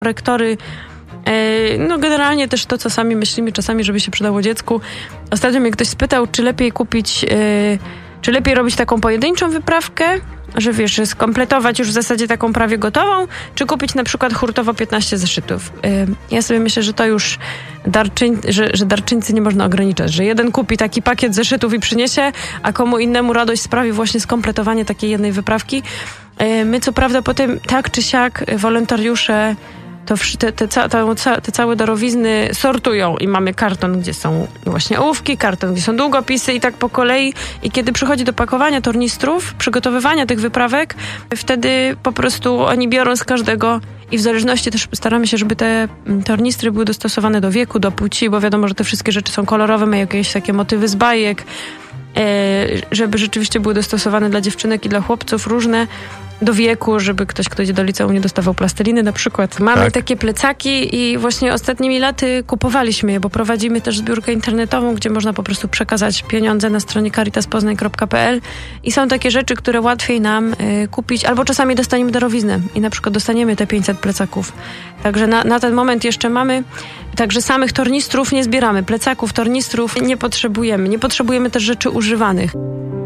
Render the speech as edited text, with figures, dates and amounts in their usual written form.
Korektory, no generalnie też to, co sami myślimy czasami, żeby się przydało dziecku. Ostatnio mnie ktoś spytał, czy lepiej kupić, czy lepiej robić taką pojedynczą wyprawkę, że wiesz, skompletować już w zasadzie taką prawie gotową, czy kupić na przykład hurtowo 15 zeszytów. Ja sobie myślę, że to już że darczyńcy nie można ograniczać, że jeden kupi taki pakiet zeszytów i przyniesie, a komu innemu radość sprawi właśnie skompletowanie takiej jednej wyprawki. My co prawda potem tak czy siak wolontariusze te całe darowizny sortują i mamy karton, gdzie są właśnie ołówki, karton, gdzie są długopisy i tak po kolei. I kiedy przychodzi do pakowania tornistrów, przygotowywania tych wyprawek, wtedy po prostu oni biorą z każdego i w zależności też staramy się, żeby te tornistry były dostosowane do wieku, do płci, bo wiadomo, że te wszystkie rzeczy są kolorowe, mają jakieś takie motywy z bajek, żeby rzeczywiście były dostosowane dla dziewczynek i dla chłopców różne do wieku, żeby ktoś, kto idzie do liceum, nie dostawał plasteliny na przykład. Mamy takie plecaki i właśnie ostatnimi laty kupowaliśmy je, bo prowadzimy też zbiórkę internetową, gdzie można po prostu przekazać pieniądze na stronie caritaspoznań.pl i są takie rzeczy, które łatwiej nam kupić, albo czasami dostaniemy darowiznę i na przykład dostaniemy te 500 plecaków. Także na ten moment jeszcze mamy, także samych tornistrów nie zbieramy, plecaków, tornistrów nie potrzebujemy. Nie potrzebujemy też rzeczy używanych.